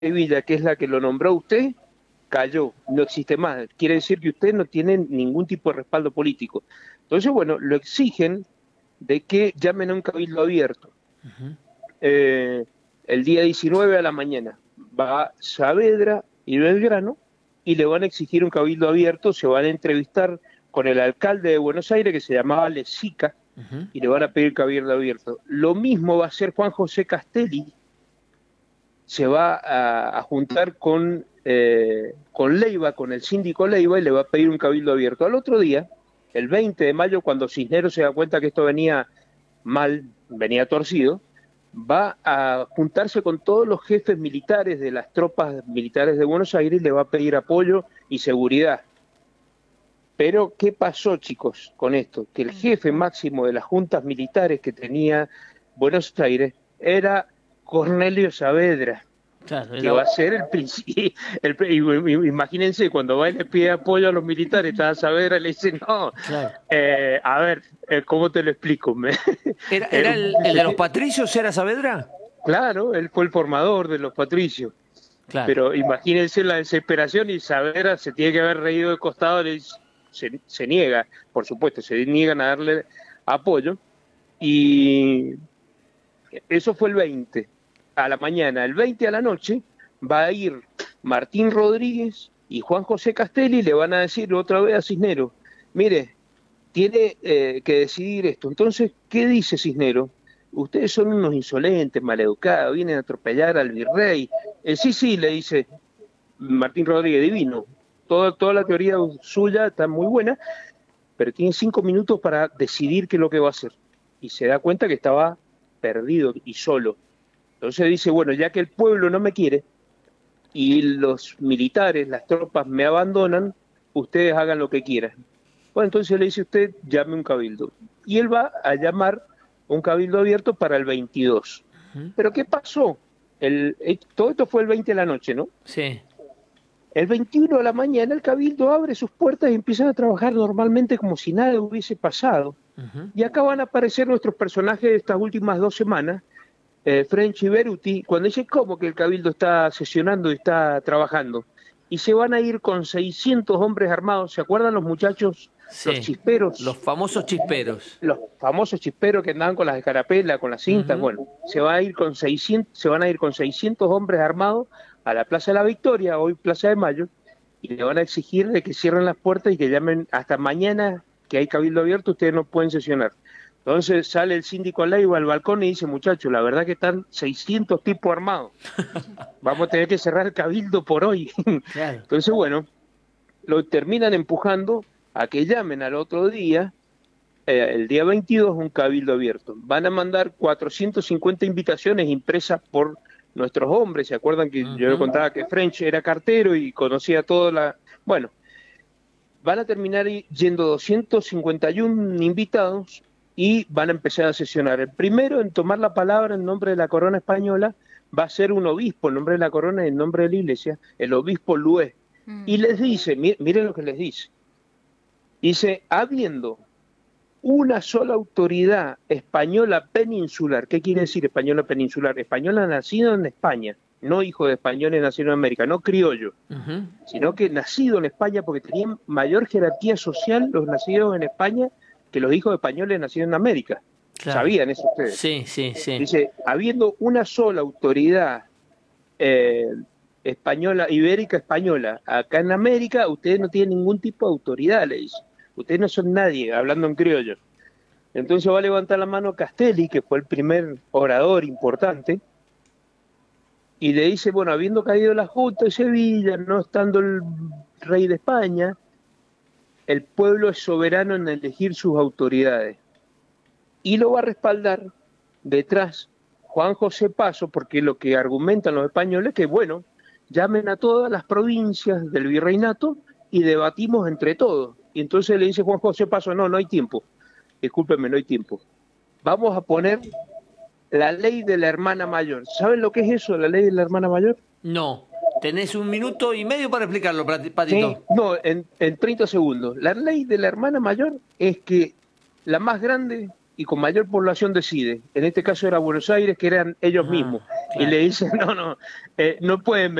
Villa, que es la que lo nombró a usted, cayó, no existe más. Quiere decir que usted no tiene ningún tipo de respaldo político. Entonces, bueno, lo exigen de que llamen a un cabildo abierto. Eh, el día 19 a la mañana va Saavedra y Belgrano y le van a exigir un cabildo abierto, se van a entrevistar con el alcalde de Buenos Aires, que se llamaba Lezica, y le van a pedir cabildo abierto. Lo mismo va a hacer Juan José Castelli, se va a juntar con Leiva, con el síndico Leiva, y le va a pedir un cabildo abierto. Al otro día, el 20 de mayo, cuando Cisneros se da cuenta que esto venía mal, venía torcido, va a juntarse con todos los jefes militares de las tropas militares de Buenos Aires y le va a pedir apoyo y seguridad. Pero, ¿qué pasó, chicos, con esto? Que el jefe máximo de las juntas militares que tenía Buenos Aires era Cornelio Saavedra, Claro, que va a ser el principio. Imagínense, cuando va y le pide apoyo a los militares, está Saavedra y le dice, no, claro. a ver, ¿cómo te lo explico? ¿Era el de los patricios, era Saavedra? Claro, él fue el formador de los patricios, Claro. pero imagínense la desesperación y Saavedra se tiene que haber reído de costado, se niega, por supuesto, se niegan a darle apoyo, y eso fue el 20 a la mañana. El 20 a la noche va a ir Martín Rodríguez y Juan José Castelli y le van a decir otra vez a Cisneros, mire, tiene que decidir esto. Entonces, ¿qué dice Cisneros? Ustedes son unos insolentes, maleducados, vienen a atropellar al virrey. Sí, sí, le dice Martín Rodríguez, divino. Toda la teoría suya está muy buena, pero tiene 5 minutos para decidir qué es lo que va a hacer. Y se da cuenta que estaba perdido y solo. Entonces dice, bueno, ya que el pueblo no me quiere y los militares, las tropas me abandonan, ustedes hagan lo que quieran. Bueno, entonces le dice usted, llame un cabildo. Y él va a llamar un cabildo abierto para el 22. Pero ¿qué pasó? Todo esto fue el 20 de la noche, ¿no? Sí. El 21 de la mañana el cabildo abre sus puertas y empiezan a trabajar normalmente como si nada hubiese pasado. Y acá van a aparecer nuestros personajes de estas últimas 2 semanas, French y Beruti, cuando dice cómo que el cabildo está sesionando y está trabajando. Y se van a ir con 600 hombres armados. ¿Se acuerdan los muchachos, los Sí. Los chisperos? famosos chisperos. Los famosos chisperos que andaban con las escarapelas, con las cintas. Bueno, se van a ir con 600 hombres armados a la Plaza de la Victoria, hoy Plaza de Mayo, y le van a exigir de que cierren las puertas y que llamen hasta mañana, que hay cabildo abierto, ustedes no pueden sesionar. Entonces sale el síndico Leiva al balcón y dice, muchachos, la verdad que están 600 tipos armados, vamos a tener que cerrar el cabildo por hoy. Claro. Entonces, bueno, lo terminan empujando a que llamen al otro día, el día 22, un cabildo abierto. Van a mandar 450 invitaciones impresas por nuestros hombres. ¿Se acuerdan que yo le contaba que French era cartero y conocía toda la... Bueno, van a terminar yendo 251 invitados y van a empezar a sesionar. El primero en tomar la palabra en nombre de la corona española va a ser un obispo en nombre de la corona y en nombre de la iglesia, el obispo Lué. Y les dice, miren lo que les dice. Dice, habiendo una sola autoridad española peninsular. ¿Qué quiere decir española peninsular? Española nacido en España, no hijo de españoles nacido en América, no criollo, sino que nacido en España porque tenían mayor jerarquía social los nacidos en España que los hijos de españoles nacidos en América. Claro. ¿Sabían eso ustedes? Sí, sí, sí. Dice, habiendo una sola autoridad eh, española, ibérica española, acá en América, ustedes no tienen ningún tipo de autoridad, le dice. Ustedes no son nadie, hablando en criollo. Entonces va a levantar la mano Castelli, que fue el primer orador importante, y le dice, bueno, habiendo caído la Junta de Sevilla, no estando el rey de España, el pueblo es soberano en elegir sus autoridades. Y lo va a respaldar detrás Juan José Paso, porque lo que argumentan los españoles es que, bueno, llamen a todas las provincias del virreinato y debatimos entre todos. Y entonces le dice Juan José Paso, no hay tiempo, discúlpenme, no hay tiempo. Vamos a poner la ley de la hermana mayor. ¿Saben lo que es eso, la ley de la hermana mayor? No. Tenés 1 minuto y medio para explicarlo, Sí, Patito. no, en 30 segundos. La ley de la hermana mayor es que la más grande y con mayor población decide. En este caso era Buenos Aires, que eran ellos mismos. Y claro. le dicen, no pueden